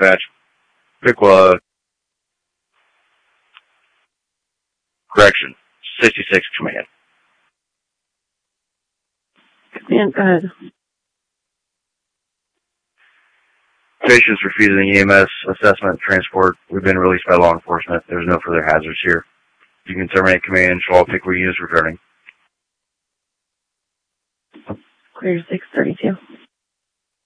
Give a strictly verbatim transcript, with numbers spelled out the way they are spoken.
Dispatch. Piqua. Correction. sixty-six Command. Command, go ahead. Patients refusing E M S assessment transport. We've been released by law enforcement. There's no further hazards here. You can terminate command. Show all Piqua units returning. Clear six thirty-two.